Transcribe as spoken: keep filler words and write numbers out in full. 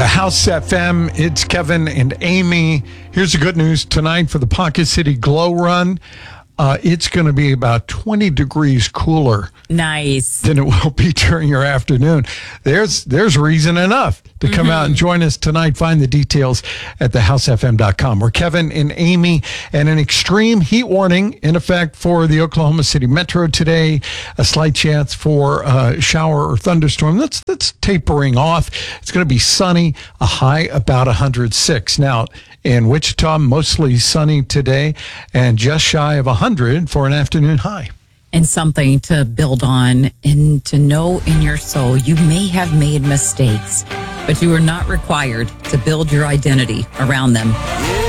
House F M. It's Kevin and Amy. Here's the good news tonight for the Pocket City Glow Run. Uh, it's going to be about twenty degrees cooler. Nice. Than it will be during your afternoon. There's there's reason enough to come mm-hmm. out and join us tonight. Find the details at the house f m dot com. We're Kevin and Amy, and an extreme heat warning in effect for the Oklahoma City Metro today. A slight chance for a shower or thunderstorm. That's that's tapering off. It's going to be sunny, a high about one hundred six. Now, in Wichita, mostly sunny today, and just shy of one hundred for an afternoon high. And something to build on and to know in your soul, you may have made mistakes, but you are not required to build your identity around them.